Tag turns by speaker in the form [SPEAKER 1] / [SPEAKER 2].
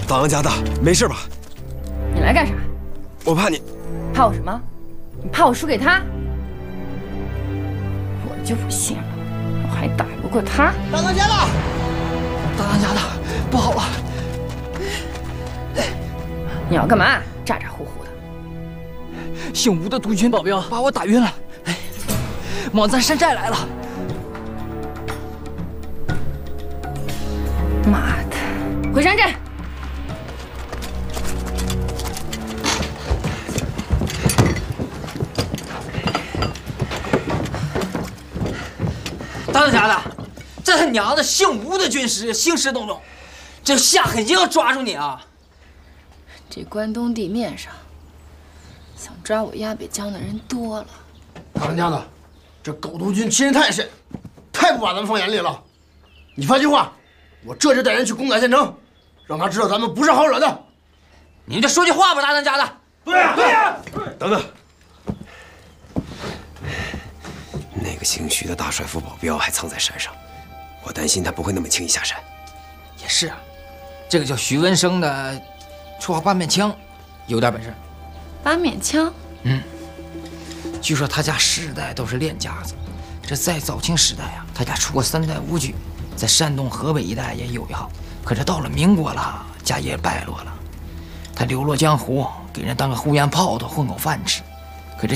[SPEAKER 1] 大当家的，没事吧？
[SPEAKER 2] 你来干啥？
[SPEAKER 1] 我怕你。
[SPEAKER 2] 怕我什么？你怕我输给他？我就不信了，我还打不过他。
[SPEAKER 3] 大当家的，大当家的，不好了！
[SPEAKER 2] 你要干嘛？咋咋呼呼的。
[SPEAKER 3] 姓吴的独军保镖把我打晕了，往咱山寨来了。
[SPEAKER 2] 妈的，回山寨！
[SPEAKER 3] 大当家的，这他娘的姓吴的军师兴师动众，这下狠心要抓住你啊！
[SPEAKER 2] 这关东地面上，想抓我鸭北江的人多了。
[SPEAKER 4] 大当家的，这狗督军欺人太甚，太不把咱们放眼里了。你发句话，我这就带人去攻打县城，让他知道咱们不是好惹的。
[SPEAKER 3] 你们就说句话吧，大当家的。
[SPEAKER 4] 对呀，对呀。
[SPEAKER 1] 等等，那个姓徐的大帅府保镖还藏在山上，我担心他不会那么轻易下山。
[SPEAKER 3] 也是啊，这个叫徐文生的，绰号八面枪，有点本事。
[SPEAKER 2] 八面枪？
[SPEAKER 3] 据说他家世代都是练家子，这在早清时代啊，他家出过3代武举，在山东、河北一带也有一号。可是到了民国了，家业败落了，他流落江湖，给人当个胡烟炮子混口饭吃。